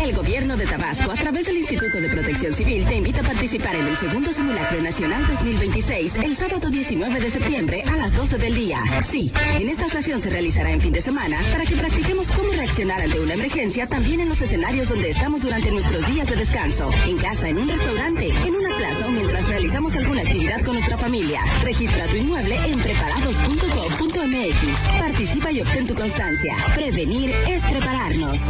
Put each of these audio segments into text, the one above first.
El gobierno de Tabasco, a través del Instituto de Protección Civil, te invita a participar en el segundo simulacro nacional 2026, el sábado 19 de septiembre a las 12 del día. Sí, en esta ocasión se realizará en fin de semana para que practiquemos cómo reaccionar ante una emergencia también en los escenarios donde estamos durante nuestros días de descanso. En casa, en un restaurante, en una plaza o mientras realizamos alguna actividad con nuestra familia. Registra tu inmueble en preparados.gov.mx. Participa y obtén tu constancia. Prevenir es prepararnos.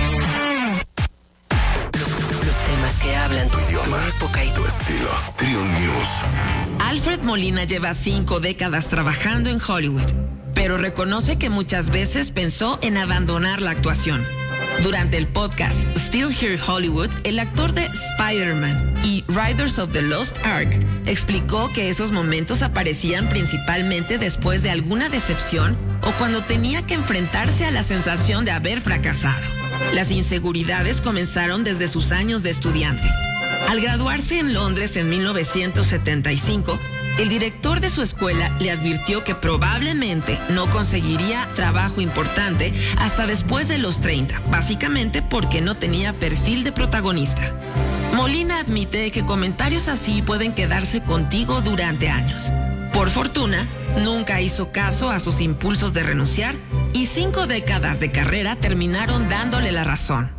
Los temas que hablan tu idioma, tu época y tu estilo. Trio News. Alfred Molina lleva 5 décadas trabajando en Hollywood, pero reconoce que muchas veces pensó en abandonar la actuación. Durante el podcast Still Here Hollywood, el actor de Spider-Man y Riders of the Lost Ark explicó que esos momentos aparecían principalmente después de alguna decepción o cuando tenía que enfrentarse a la sensación de haber fracasado. Las inseguridades comenzaron desde sus años de estudiante. Al graduarse en Londres en 1975, el director de su escuela le advirtió que probablemente no conseguiría trabajo importante hasta después de los 30, básicamente porque no tenía perfil de protagonista. Molina admite que comentarios así pueden quedarse contigo durante años. Por fortuna, nunca hizo caso a sus impulsos de renunciar y 5 décadas de carrera terminaron dándole la razón.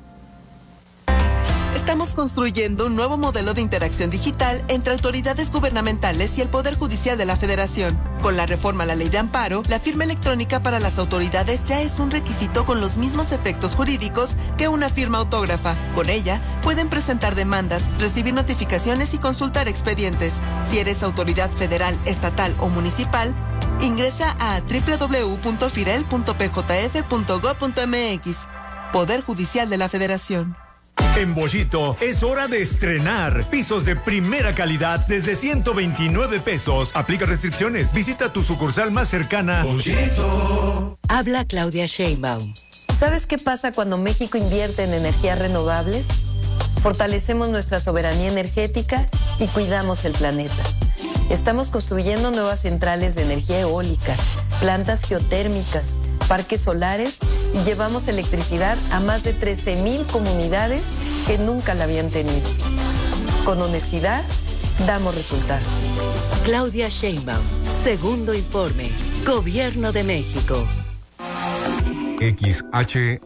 Estamos construyendo un nuevo modelo de interacción digital entre autoridades gubernamentales y el Poder Judicial de la Federación. Con la reforma a la Ley de Amparo, la firma electrónica para las autoridades ya es un requisito con los mismos efectos jurídicos que una firma autógrafa. Con ella, pueden presentar demandas, recibir notificaciones y consultar expedientes. Si eres autoridad federal, estatal o municipal, ingresa a www.firel.pjf.gov.mx. Poder Judicial de la Federación. En Bollito es hora de estrenar pisos de primera calidad desde 129 pesos. Aplica restricciones. Visita tu sucursal más cercana. Bollito. Habla Claudia Sheinbaum. ¿Sabes qué pasa cuando México invierte en energías renovables? Fortalecemos nuestra soberanía energética y cuidamos el planeta. Estamos construyendo nuevas centrales de energía eólica, plantas geotérmicas, parques solares y llevamos electricidad a más de 13,000 comunidades que nunca la habían tenido. Con honestidad, damos resultados. Claudia Sheinbaum, segundo informe, Gobierno de México. XHHGR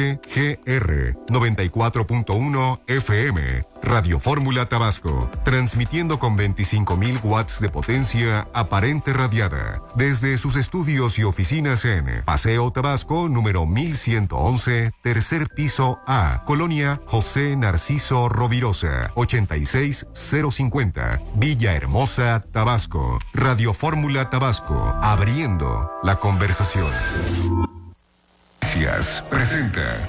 94.1 FM, Radio Fórmula Tabasco, transmitiendo con 25,000 watts de potencia aparente radiada, desde sus estudios y oficinas en Paseo Tabasco, número 1111, tercer piso A, Colonia José Narciso Rovirosa, 86050, Villahermosa, Tabasco. Radio Fórmula Tabasco, abriendo la conversación. Presenta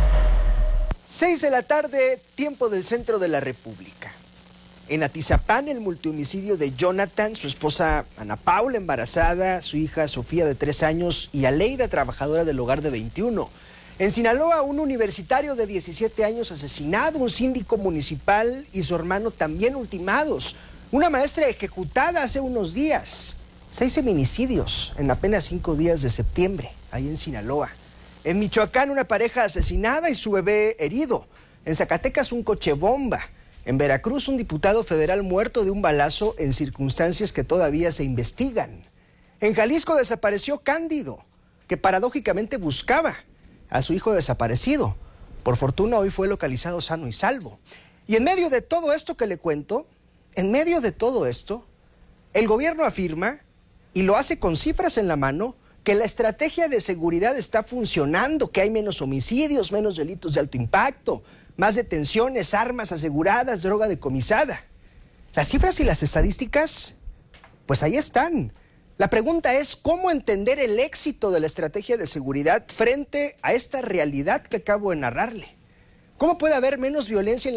6 de la tarde, tiempo del centro de la República. En Atizapán, el multihomicidio de Jonathan, su esposa Ana Paula, embarazada, su hija Sofía, de 3 años, y Aleida, trabajadora del hogar, de 21. En Sinaloa, un universitario de 17 años asesinado, un síndico municipal y su hermano también ultimados. Una maestra ejecutada hace unos días. 6 feminicidios en apenas 5 días de septiembre, ahí en Sinaloa. En Michoacán, una pareja asesinada y su bebé herido. En Zacatecas, un coche bomba. En Veracruz, un diputado federal muerto de un balazo en circunstancias que todavía se investigan. En Jalisco desapareció Cándido, que paradójicamente buscaba a su hijo desaparecido. Por fortuna, hoy fue localizado sano y salvo. Y en medio de todo esto que le cuento, en medio de todo esto, el gobierno afirma, y lo hace con cifras en la mano, que la estrategia de seguridad está funcionando, que hay menos homicidios, menos delitos de alto impacto, más detenciones, armas aseguradas, droga decomisada. Las cifras y las estadísticas, pues ahí están. La pregunta es, ¿cómo entender el éxito de la estrategia de seguridad frente a esta realidad que acabo de narrarle? ¿Cómo puede haber menos violencia en la